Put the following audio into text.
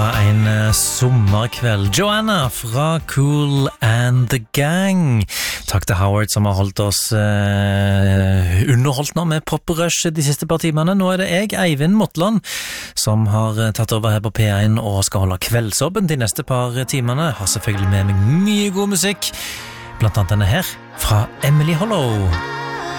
En sommerkveld. Joanna fra Kool and the Gang. Takk til Howard som har holdt oss underholdt nå med Pop-Rush de siste par timene. Nå er det jeg, Eivind Motland, som har tatt over her på P1 og skal holde kveldsåpen de neste par timene. Har selvfølgelig med meg mye god musikk, blant annet denne her fra Emily Hollow.